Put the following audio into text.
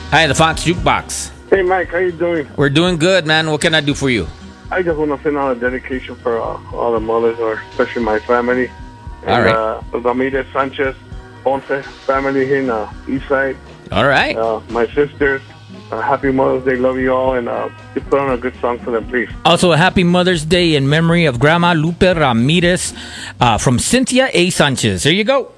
Hi, the Fox Jukebox. Hey, Mike, how you doing? We're doing good, man. What can I do for you? I just want to send out a dedication for all the mothers, or especially my family. And, All right. Ramirez Sanchez, Ponce family here in the East Side. All right. My sisters. Happy Mother's Day. Love you all. And you put on a good song for them, please. Also, a happy Mother's Day in memory of Grandma Lupe Ramirez from Cynthia A. Sanchez. There you go.